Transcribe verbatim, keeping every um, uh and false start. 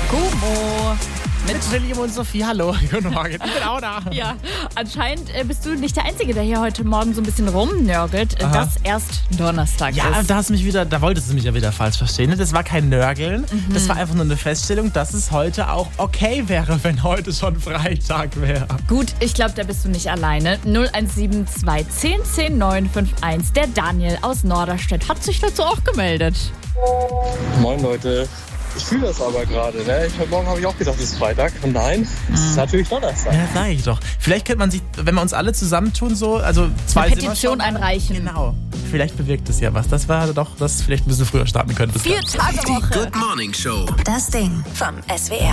Gummo. Mit William und Sophie, hallo. Guten Morgen, ich bin auch da. Ja, anscheinend äh, bist du nicht der Einzige, der hier heute Morgen so ein bisschen rumnörgelt, Aha. dass erst Donnerstag Ja, ist. da hast mich wieder, da wolltest du mich ja wieder falsch verstehen. Das war kein Nörgeln, Mhm. das war einfach nur eine Feststellung, dass es heute auch okay wäre, wenn heute schon Freitag wäre. Gut, ich glaube, da bist du nicht alleine. null eins sieben zwei zehn zehn neun fünf eins. Der Daniel aus Norderstedt hat sich dazu auch gemeldet. Moin Leute, ich fühle das aber gerade. Ne? Ich, heute Morgen habe ich auch gedacht, es ist Freitag. Und nein, es ist natürlich Donnerstag. Ja, sag ich doch. Vielleicht könnte man sich, wenn wir uns alle zusammentun, so, also zwei Eine sind wir Petition schon. einreichen. Genau. Vielleicht bewirkt es ja was. Das war doch, das vielleicht ein bisschen früher starten können. Bis Vier dann. Tage Die Woche. Good Morning Show. Das Ding vom S W R.